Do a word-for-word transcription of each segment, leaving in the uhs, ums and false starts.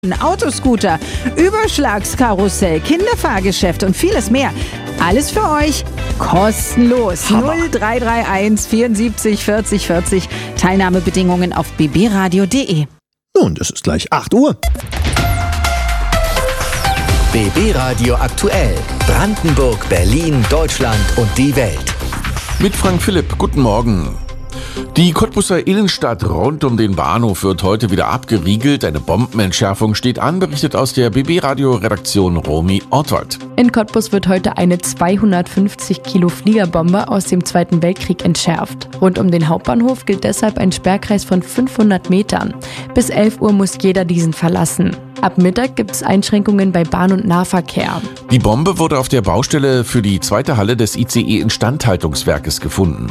Autoscooter, Überschlagskarussell, Kinderfahrgeschäft und vieles mehr. Alles für euch kostenlos. Hammer. null drei drei eins vierundsiebzig vierzig vierzig. Teilnahmebedingungen auf b b radio punkt d e. Nun, es ist gleich acht Uhr. B B Radio aktuell. Brandenburg, Berlin, Deutschland und die Welt. Mit Frank Philipp, guten Morgen. Die Cottbuser Innenstadt rund um den Bahnhof wird heute wieder abgeriegelt. Eine Bombenentschärfung steht an, berichtet aus der B B-Radio-Redaktion Romy Ortwald. In Cottbus wird heute eine zweihundertfünfzig Kilo Fliegerbombe aus dem Zweiten Weltkrieg entschärft. Rund um den Hauptbahnhof gilt deshalb ein Sperrkreis von fünfhundert Metern. Bis elf Uhr muss jeder diesen verlassen. Ab Mittag gibt es Einschränkungen bei Bahn- und Nahverkehr. Die Bombe wurde auf der Baustelle für die zweite Halle des I C E-Instandhaltungswerkes gefunden.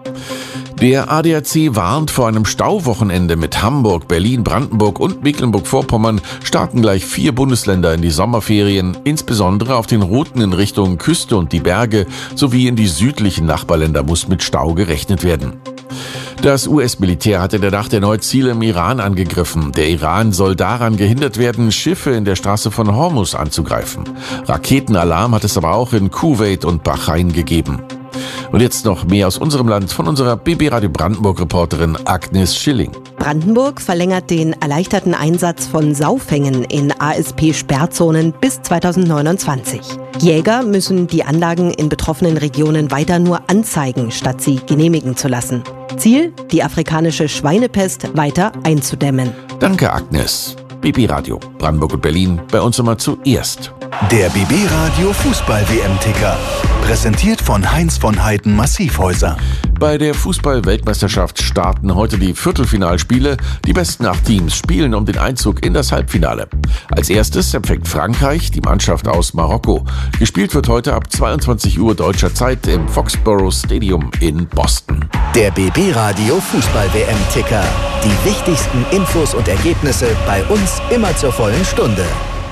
Der A D A C warnt vor einem Stauwochenende mit Hamburg, Berlin, Brandenburg und Mecklenburg-Vorpommern starten gleich vier Bundesländer in die Sommerferien, insbesondere auf den Routen in Richtung Küste und die Berge sowie in die südlichen Nachbarländer muss mit Stau gerechnet werden. Das U S-Militär hat in der Nacht erneut Ziele im Iran angegriffen. Der Iran soll daran gehindert werden, Schiffe in der Straße von Hormuz anzugreifen. Raketenalarm hat es aber auch in Kuwait und Bahrain gegeben. Und jetzt noch mehr aus unserem Land von unserer B B Radio Brandenburg-Reporterin Agnes Schilling. Brandenburg verlängert den erleichterten Einsatz von Saufängen in A S P-Sperrzonen bis zweitausendneunundzwanzig. Jäger müssen die Anlagen in betroffenen Regionen weiter nur anzeigen, statt sie genehmigen zu lassen. Ziel, die afrikanische Schweinepest weiter einzudämmen. Danke, Agnes. B B Radio Brandenburg und Berlin, bei uns immer zuerst. Der B B Radio Fußball-W M-Ticker. Präsentiert von Heinz von Heiden Massivhäuser. Bei der Fußball-Weltmeisterschaft starten heute die Viertelfinalspiele. Die besten acht Teams spielen um den Einzug in das Halbfinale. Als erstes empfängt Frankreich die Mannschaft aus Marokko. Gespielt wird heute ab zweiundzwanzig Uhr deutscher Zeit im Foxborough Stadium in Boston. Der B B Radio Fußball-W M-Ticker. Die wichtigsten Infos und Ergebnisse bei uns immer zur vollen Stunde.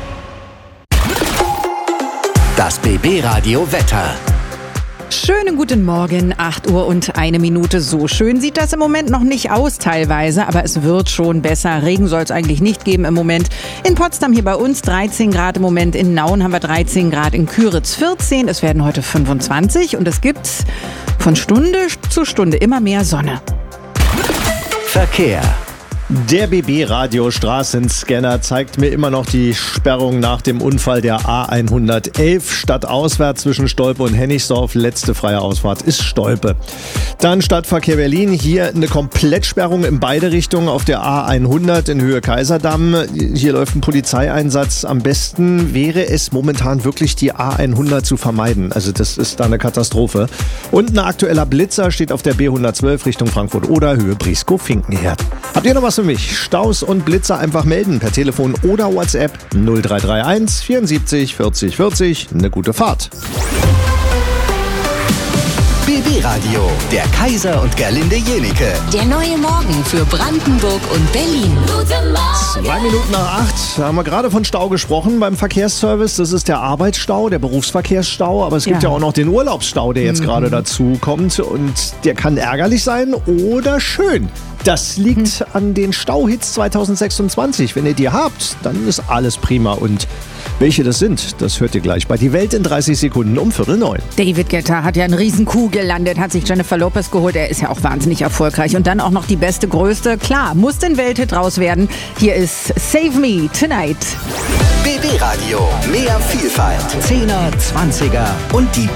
Das B B Radio Wetter. Schönen guten Morgen, acht Uhr und eine Minute. So schön sieht das im Moment noch nicht aus teilweise, aber es wird schon besser. Regen soll es eigentlich nicht geben im Moment. In Potsdam hier bei uns dreizehn Grad im Moment, in Nauen haben wir dreizehn Grad, in Küritz vierzehn, es werden heute fünfundzwanzig und es gibt von Stunde zu Stunde immer mehr Sonne. Verkehr. Der B B-Radio Straßenscanner zeigt mir immer noch die Sperrung nach dem Unfall der A hundertelf stadtauswärts zwischen Stolpe und Hennigsdorf. Letzte freie Ausfahrt ist Stolpe. Dann Stadtverkehr Berlin. Hier eine Komplettsperrung in beide Richtungen auf der A hundert in Höhe Kaiserdamm. Hier läuft ein Polizeieinsatz. Am besten wäre es momentan wirklich die A hundert zu vermeiden. Also das ist da eine Katastrophe. Und ein aktueller Blitzer steht auf der B hundertzwölf Richtung Frankfurt-Oder, Höhe Brieskow-Finkenherd. Habt ihr noch was für mich? Staus und Blitzer einfach melden per Telefon oder WhatsApp null drei drei eins vierundsiebzig vierzig vierzig. Eine gute Fahrt. B B Radio, der Kaiser und Gerlinde Jenike. Der neue Morgen für Brandenburg und Berlin. Guten Morgen. Zwei Minuten nach acht. Da haben wir gerade von Stau gesprochen beim Verkehrsservice. Das ist der Arbeitsstau, der Berufsverkehrsstau. Aber es gibt ja, ja auch noch den Urlaubsstau, der jetzt mhm. gerade dazu kommt. Und der kann ärgerlich sein oder schön. Das liegt mhm. an den Stauhits zweitausendsechsundzwanzig. Wenn ihr die habt, dann ist alles prima. Und welche das sind, das hört ihr gleich bei Die Welt in dreißig Sekunden um Viertel neun. David Guetta hat ja einen riesen Coup gelandet, hat sich Jennifer Lopez geholt. Er ist ja auch wahnsinnig erfolgreich. Und dann auch noch die beste, größte. Klar, muss den Welthit raus werden. Hier ist Save Me Tonight. B B Radio, mehr Vielfalt. Zehner, Zwanziger und die